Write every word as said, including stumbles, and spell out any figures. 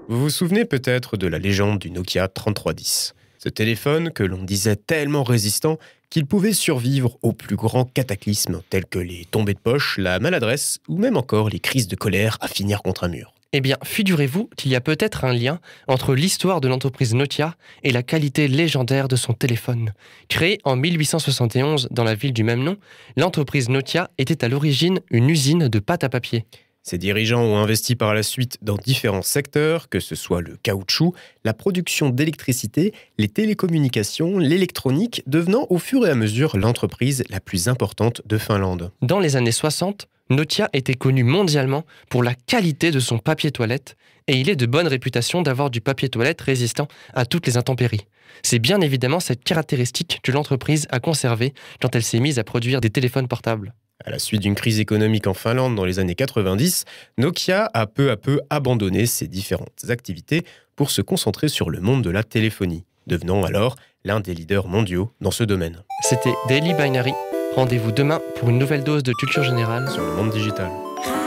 Vous vous souvenez peut-être de la légende du Nokia trente-trois dix. Ce téléphone que l'on disait tellement résistant qu'il pouvait survivre aux plus grands cataclysmes tels que les tombées de poche, la maladresse ou même encore les crises de colère à finir contre un mur. Eh bien, figurez-vous qu'il y a peut-être un lien entre l'histoire de l'entreprise Nokia et la qualité légendaire de son téléphone. Créée en mille huit cent soixante et onze dans la ville du même nom, l'entreprise Nokia était à l'origine une usine de pâte à papier. Ses dirigeants ont investi par la suite dans différents secteurs, que ce soit le caoutchouc, la production d'électricité, les télécommunications, l'électronique, devenant au fur et à mesure l'entreprise la plus importante de Finlande. Dans les années soixante, Nokia était connu mondialement pour la qualité de son papier toilette et il est de bonne réputation d'avoir du papier toilette résistant à toutes les intempéries. C'est bien évidemment cette caractéristique que l'entreprise a conservée quand elle s'est mise à produire des téléphones portables. À la suite d'une crise économique en Finlande dans les années quatre-vingt-dix, Nokia a peu à peu abandonné ses différentes activités pour se concentrer sur le monde de la téléphonie, devenant alors l'un des leaders mondiaux dans ce domaine. C'était Daily Binary. Rendez-vous demain pour une nouvelle dose de culture générale Sur le monde digital.